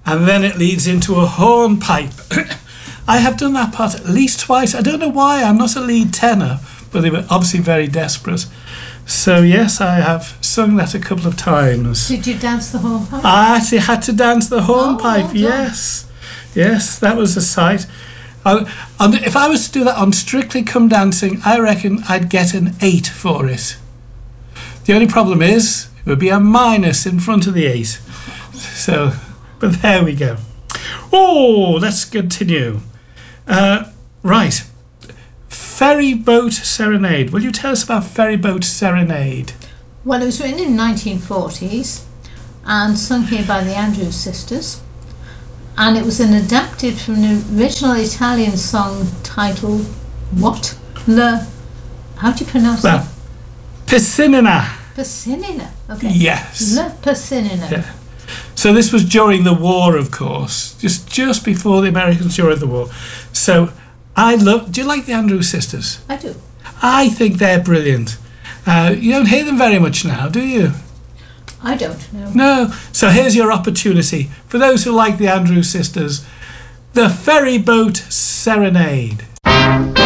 and then it leads into a hornpipe. I have done that part at least twice. I don't know why. I'm not a lead tenor, but they were obviously very desperate. So yes, I have sung that a couple of times. Did you dance the hornpipe? I actually had to dance the hornpipe. Yes, that was a sight. And if I was to do that on Strictly Come Dancing, I reckon I'd get an 8 for it. The only problem is it would be a minus in front of the 8. So, but there we go. Oh, let's continue. Right. Ferry Boat Serenade. Will you tell us about Ferry Boat Serenade? Well, it was written in the 1940s and sung here by the Andrews Sisters. And it was adapted from the original Italian song titled What? How do you pronounce it? Piccinina. Piccinina. Okay. Yes. Le Piccinina. Yeah. So this was during the war, of course, just before the Americans during the war. So do you like the Andrews Sisters? I do. I think they're brilliant. You don't hear them very much now, do you? I don't know. No. So here's your opportunity. For those who like the Andrews Sisters, the Ferry Boat Serenade.